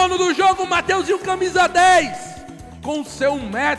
dono do jogo, Mateuzinho, camisa 10. Com seu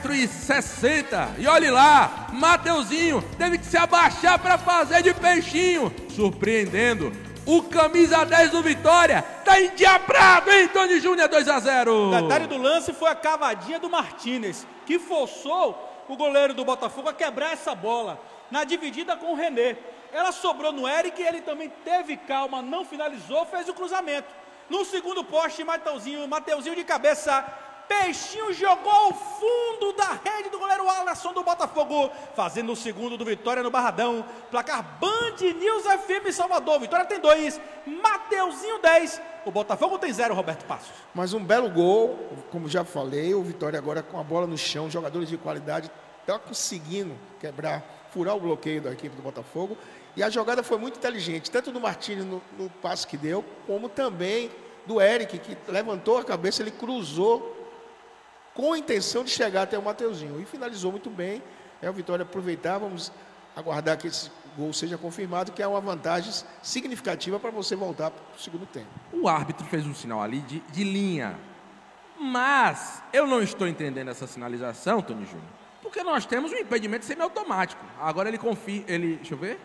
1,60 m. E olhe lá, Mateuzinho teve que se abaixar para fazer de peixinho. Surpreendendo. O camisa 10 do Vitória tá endiabrado, hein, Tony Júnior? 2-0. O detalhe do lance foi a cavadinha do Martínez, que forçou o goleiro do Botafogo a quebrar essa bola na dividida com o René. Ela sobrou no Eric, ele também teve calma, não finalizou, fez o cruzamento. No segundo poste, Mateuzinho de cabeça, Peixinho jogou ao fundo da rede do goleiro Alisson do Botafogo, fazendo o segundo do Vitória no Barradão. Placar Band News FM Salvador. Vitória tem 2, Mateuzinho 10. O Botafogo tem 0, Roberto Passos. Mas um belo gol, como já falei, o Vitória agora com a bola no chão, jogadores de qualidade, está conseguindo furar o bloqueio da equipe do Botafogo. E a jogada foi muito inteligente, tanto do Martínez no passo que deu, como também do Eric, que levantou a cabeça, ele cruzou com a intenção de chegar até o Mateuzinho. E finalizou muito bem. O Vitória aproveitar, vamos aguardar que esse gol seja confirmado, que é uma vantagem significativa para você voltar para o segundo tempo. O árbitro fez um sinal ali de linha. Mas eu não estou entendendo essa sinalização, Tony Júnior, porque nós temos um impedimento semiautomático. Agora ele confia. Deixa eu ver.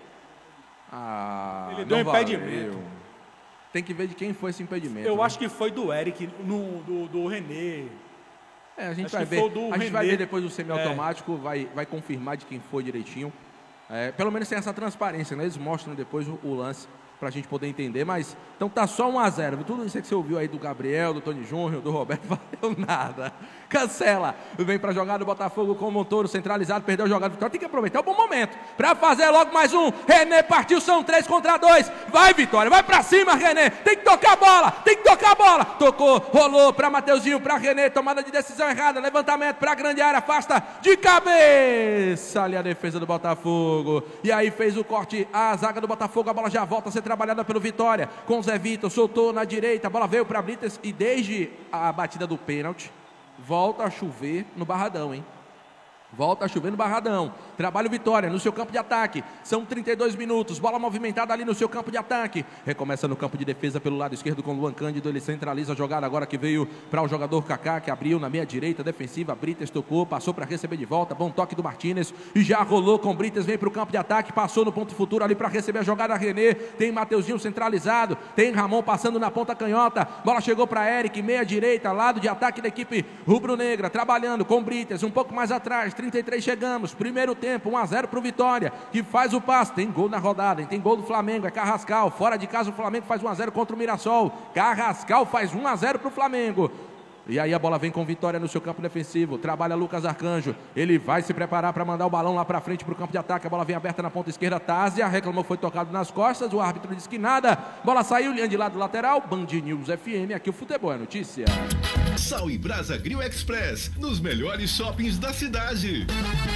Ele deu impedimento. Tem que ver de quem foi esse impedimento. Eu acho que foi do Eric, do René. A gente vai ver. A gente vai ver depois do semiautomático, vai confirmar de quem foi direitinho. Pelo menos tem essa transparência, né? Eles mostram depois o lance pra gente poder entender, mas então tá só 1-0. Tudo isso que você ouviu aí do Gabriel, do Tony Júnior, do Roberto, valeu nada. Cancela. Vem pra jogar do Botafogo com o Montoro centralizado, perdeu a jogada. Vitória tem que aproveitar o bom momento pra fazer logo mais um. René partiu, são 3 contra 2. Vai, Vitória, vai pra cima, René. Tem que tocar a bola, Tocou, rolou pra Mateuzinho, pra René, tomada de decisão errada, levantamento pra grande área, afasta de cabeça ali a defesa do Botafogo. E aí fez o corte a zaga do Botafogo, a bola já volta a ser trabalhada pelo Vitória, com o Zé Vitor, soltou na direita, a bola veio para Brites e desde a batida do pênalti, volta a chover no Barradão, hein? Volta a chover no Barradão. Trabalha o Vitória no seu campo de ataque. São 32 minutos. Bola movimentada ali no seu campo de ataque. Recomeça no campo de defesa pelo lado esquerdo com o Luan Cândido. Ele centraliza a jogada agora que veio para o jogador Kaká, que abriu na meia direita defensiva. Brites tocou, passou para receber de volta. Bom toque do Martínez. E já rolou com Brites. Vem para o campo de ataque. Passou no ponto futuro ali para receber a jogada. René. Tem Mateuzinho centralizado. Tem Ramon passando na ponta canhota. Bola chegou para Eric. Meia direita. Lado de ataque da equipe rubro-negra. Trabalhando com Brites. Um pouco mais atrás. 33 chegamos, primeiro tempo, 1-0 para o Vitória, que faz o passe, tem gol na rodada, tem gol do Flamengo, é Carrascal, fora de casa o Flamengo faz 1-0 contra o Mirassol, Carrascal faz 1-0 para o Flamengo. E aí a bola vem com Vitória no seu campo defensivo, trabalha Lucas Arcanjo, ele vai se preparar para mandar o balão lá para frente para o campo de ataque, a bola vem aberta na ponta esquerda, Tásia, reclamou, foi tocado nas costas, o árbitro disse que nada, bola saiu, linha de lado lateral, Band News FM, aqui o Futebol é Notícia. Sal e Brasa Grill Express, nos melhores shoppings da cidade.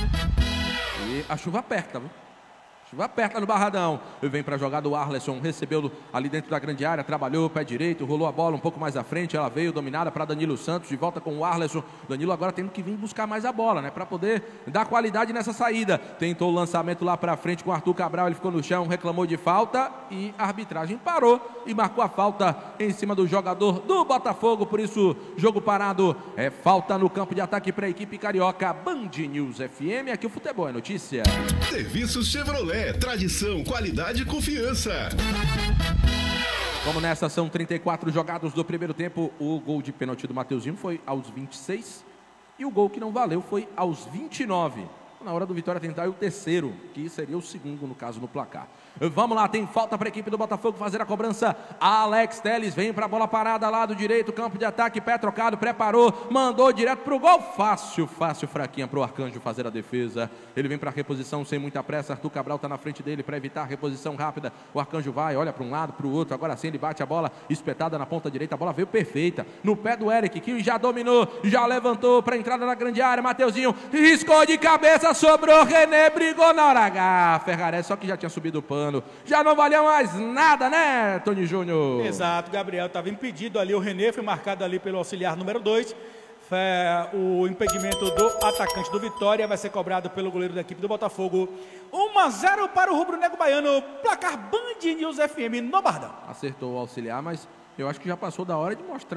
E a chuva aperta, viu? Chuva aperta no Barradão. Vem para a jogada o Arleson, recebeu ali dentro da grande área, trabalhou, pé direito, rolou a bola um pouco mais à frente, ela veio dominada para Danilo Santos, de volta com o Arleson. Danilo agora tendo que vir buscar mais a bola, né? Para poder dar qualidade nessa saída. Tentou o lançamento lá para frente com o Arthur Cabral, ele ficou no chão, reclamou de falta e a arbitragem parou e marcou a falta em cima do jogador do Botafogo. Por isso, jogo parado, falta no campo de ataque para a equipe carioca. Band News FM, aqui o Futebol é Notícia. Serviços Chevrolet. Tradição, qualidade e confiança. Como nessa são 34 jogados do primeiro tempo, o gol de pênalti do Mateuzinho foi aos 26 e o gol que não valeu foi aos 29. Na hora do Vitória tentar o terceiro, que seria o segundo no caso no placar. Vamos lá, tem falta para a equipe do Botafogo fazer a cobrança. Alex Telles vem para a bola parada, lado direito, campo de ataque, pé trocado, preparou, mandou direto para o gol. Fácil, fraquinha para o Arcanjo fazer a defesa. Ele vem para a reposição sem muita pressa. Arthur Cabral está na frente dele para evitar a reposição rápida. O Arcanjo vai, olha para um lado, para o outro. Agora sim ele bate a bola espetada na ponta direita. A bola veio perfeita no pé do Eric, que já dominou, já levantou para a entrada na grande área. Mateuzinho riscou de cabeça, sobrou. René brigou na hora H. Ferrarese, só que já tinha subido o pano. Já não valia mais nada, né, Tony Júnior? Exato, Gabriel estava impedido ali, o René foi marcado ali pelo auxiliar número 2. O impedimento do atacante do Vitória vai ser cobrado pelo goleiro da equipe do Botafogo. 1-0 para o rubro-negro baiano, placar Band News FM no Barradão. Acertou o auxiliar, mas eu acho que já passou da hora de mostrar